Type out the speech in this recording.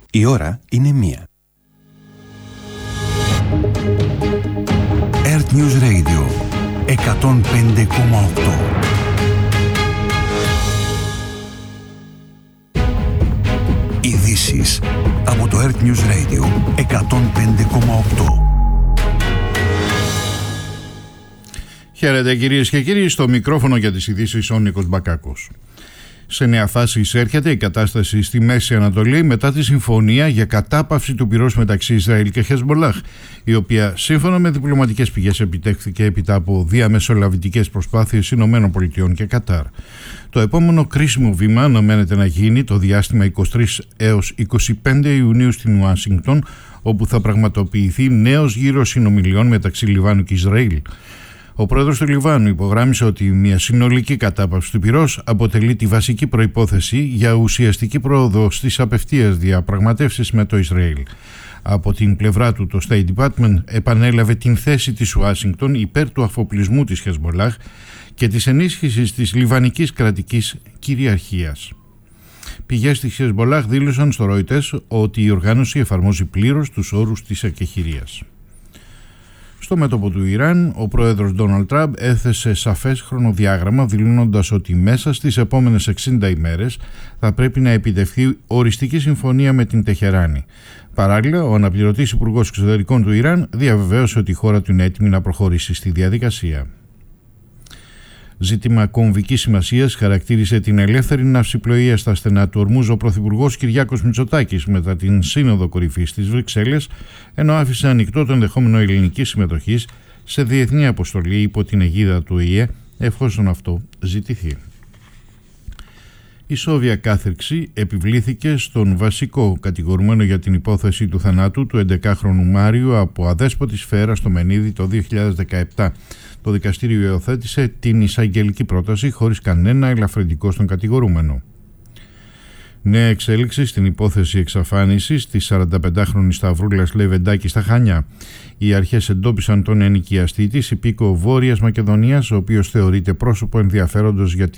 Η ώρα είναι 1. Earth News Radio 105,8. Ειδήσεις από το Earth News Radio 105,8. Χαίρετε κυρίες και κύριοι, στο μικρόφωνο για τις ειδήσεις ο Νίκος Μπακάκος. Σε νέα φάση εισέρχεται η κατάσταση στη Μέση Ανατολή μετά τη συμφωνία για κατάπαυση του πυρός μεταξύ Ισραήλ και Χεσμολάχ, η οποία σύμφωνα με διπλωματικές πηγές επιτεύχθηκε έπειτα από διαμεσολαβητικές προσπάθειες Ηνωμένων Πολιτειών και Κατάρ. Το επόμενο κρίσιμο βήμα αναμένεται να γίνει το διάστημα 23 έως 25 Ιουνίου στην Ουάσιγκτον, όπου θα πραγματοποιηθεί νέος γύρος συνομιλιών μεταξύ Λιβάνου και Ισραήλ. Ο πρόεδρος του Λιβάνου υπογράμμισε ότι μια συνολική κατάπαυση του πυρός αποτελεί τη βασική προϋπόθεση για ουσιαστική πρόοδο στις απευθείας διαπραγματεύσεις με το Ισραήλ. Από την πλευρά του, το State Department επανέλαβε την θέση της Ουάσιγκτον υπέρ του αφοπλισμού της Χεσμολάχ και της ενίσχυσης της λιβανικής κρατικής κυριαρχίας. Πηγές της Χεσμολάχ δήλωσαν στο Reuters ότι η οργάνωση εφαρμόζει πλήρως τους όρους της εκεχηρίας. Στο μέτωπο του Ιράν, ο πρόεδρος Ντόναλντ Τραμπ έθεσε σαφές χρονοδιάγραμμα, δηλώνοντας ότι μέσα στις επόμενες 60 ημέρες θα πρέπει να επιτευχθεί οριστική συμφωνία με την Τεχεράνη. Παράλληλα, ο αναπληρωτής υπουργός εξωτερικών του Ιράν διαβεβαίωσε ότι η χώρα του είναι έτοιμη να προχωρήσει στη διαδικασία. Ζήτημα κομβικής σημασίας χαρακτήρισε την ελεύθερη ναυσιπλοεία στα στενά του Ορμούζ ο πρωθυπουργός Κυριάκος Μητσοτάκης μετά την Σύνοδο Κορυφής στις Βρυξέλλες, ενώ άφησε ανοιχτό το ενδεχόμενο ελληνικής συμμετοχής σε διεθνή αποστολή υπό την αιγίδα του ΟΗΕ, εφόσον αυτό ζητηθεί. Η σόβια κάθριξη επιβλήθηκε στον βασικό κατηγορουμένο για την υπόθεση του θανάτου του 11χρονου Μάριου από αδέσποτη σφαίρα στο Μενίδη το 2017. Το δικαστήριο υιοθέτησε την εισαγγελική πρόταση χωρίς κανένα ελαφρυντικό στον κατηγορούμενο. Νέα εξέλιξη στην υπόθεση εξαφάνισης της 45χρονης Σταυρούλας Λεβεντάκη στα Χανιά. Οι αρχές εντόπισαν τον ενοικιαστή της, υπήκοο Βόρειας Μακεδονίας, ο οποίος θεωρείται πρόσωπο ενδιαφέροντος για